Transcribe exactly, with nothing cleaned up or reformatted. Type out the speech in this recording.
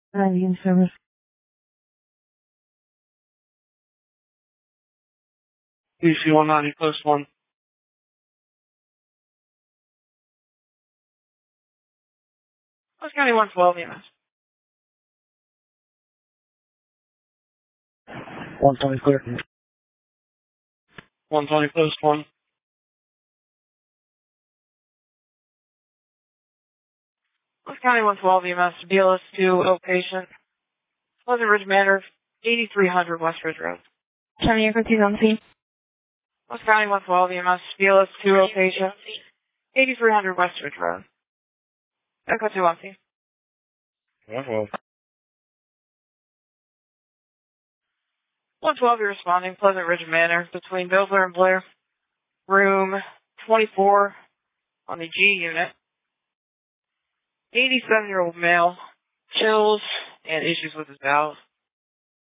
Guardian service. B C one ninety, post one. West County one twelve E M S. one twenty clear. one twenty, post one. West County one twelve E M S, B L S two, outpatient. Pleasant Ridge Manor, eighty-three hundred West Ridge Road. County frequencies on scene. West County one twelve E M S, B L S two, outpatient. eighty-three hundred West Ridge Road. Echo two on scene. one twelve. one twelve, you're responding, Pleasant Ridge Manor, between Billsborough and Blair. Room twenty-four on the G unit. eighty-seven-year-old male, chills and issues with his bowels.